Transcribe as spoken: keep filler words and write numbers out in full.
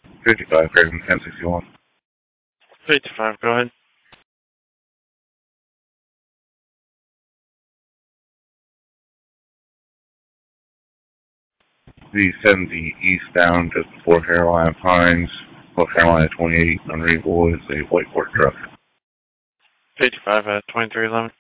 fifty-five, Craven ten sixty-one. fifty-five, go ahead. The seventy eastbound just before Carolina Pines, or Carolina twenty-eight, unreadable is a white work truck. fifty-five at twenty-three eleven.